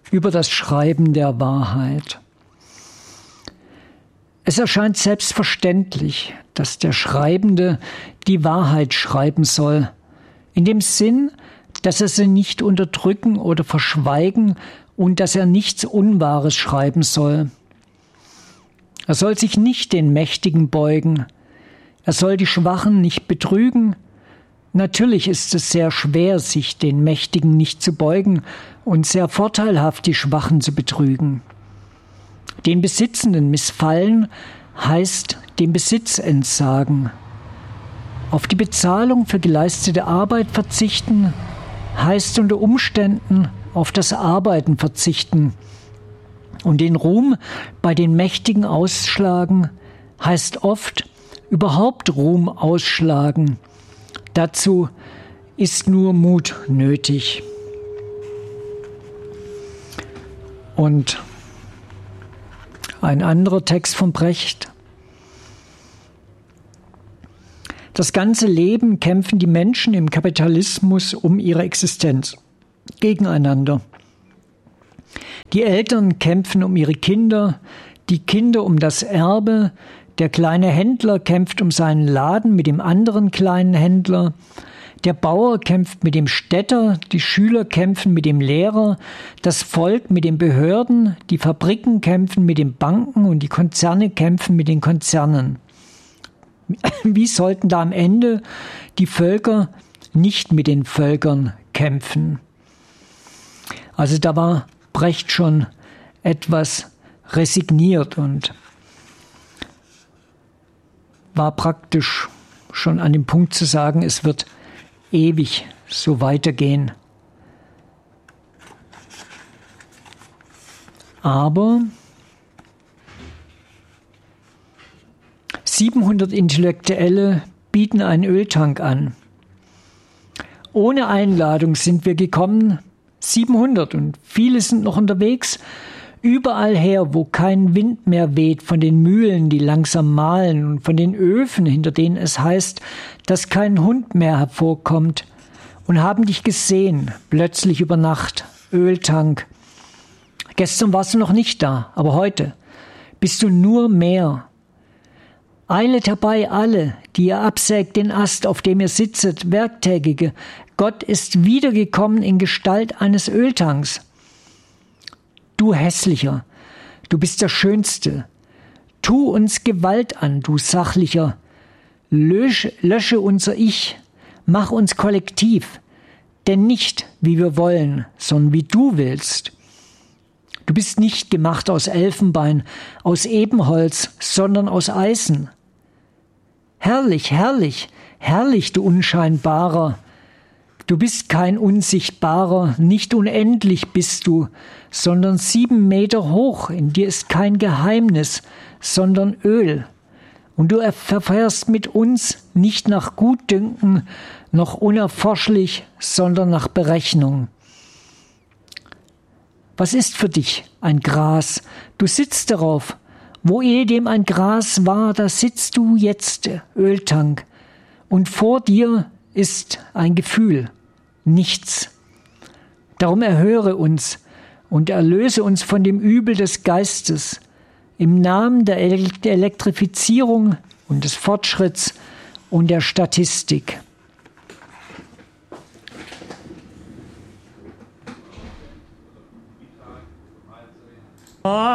über das Schreiben der Wahrheit. Es erscheint selbstverständlich, dass der Schreibende die Wahrheit schreiben soll, in dem Sinn, dass er sie nicht unterdrücken oder verschweigen und dass er nichts Unwahres schreiben soll. Er soll sich nicht den Mächtigen beugen, er soll die Schwachen nicht betrügen. Natürlich ist es sehr schwer, sich den Mächtigen nicht zu beugen und sehr vorteilhaft, die Schwachen zu betrügen. Den Besitzenden missfallen heißt dem Besitz entsagen. Auf die Bezahlung für geleistete Arbeit verzichten heißt unter Umständen auf das Arbeiten verzichten. Und den Ruhm bei den Mächtigen ausschlagen heißt oft überhaupt Ruhm ausschlagen. Dazu ist nur Mut nötig. Und ein anderer Text von Brecht. Das ganze Leben kämpfen die Menschen im Kapitalismus um ihre Existenz gegeneinander. Die Eltern kämpfen um ihre Kinder, die Kinder um das Erbe, der kleine Händler kämpft um seinen Laden mit dem anderen kleinen Händler, der Bauer kämpft mit dem Städter, die Schüler kämpfen mit dem Lehrer, das Volk mit den Behörden, die Fabriken kämpfen mit den Banken und die Konzerne kämpfen mit den Konzernen. Wie sollten da am Ende die Völker nicht mit den Völkern kämpfen? Also da war Brecht schon etwas resigniert und war praktisch schon an dem Punkt zu sagen, es wird ewig so weitergehen. Aber 700 Intellektuelle bieten einen Öltank an. Ohne Einladung sind wir gekommen, 700, und viele sind noch unterwegs, überall her, wo kein Wind mehr weht, von den Mühlen, die langsam mahlen, und von den Öfen, hinter denen es heißt, dass kein Hund mehr hervorkommt, und haben dich gesehen, plötzlich über Nacht, Öltank. Gestern warst du noch nicht da, aber heute bist du nur mehr. Eilet herbei alle, die ihr absägt den Ast, auf dem ihr sitzet, Werktägige. Gott ist wiedergekommen in Gestalt eines Öltanks. Du Hässlicher, du bist der Schönste. Tu uns Gewalt an, du Sachlicher. Lösche unser Ich, mach uns kollektiv. Denn nicht, wie wir wollen, sondern wie du willst. Du bist nicht gemacht aus Elfenbein, aus Ebenholz, sondern aus Eisen. Herrlich, herrlich, herrlich, du Unscheinbarer. Du bist kein Unsichtbarer, nicht unendlich bist du, sondern 7 Meter hoch. In dir ist kein Geheimnis, sondern Öl. Und du verfährst mit uns nicht nach Gutdünken, noch unerforschlich, sondern nach Berechnung. Was ist für dich ein Gras? Du sitzt darauf. Wo ehedem ein Gras war, da sitzt du jetzt, Öltank. Und vor dir ist ein Gefühl, nichts. Darum erhöre uns und erlöse uns von dem Übel des Geistes. Im Namen der Elektrifizierung und des Fortschritts und der Statistik.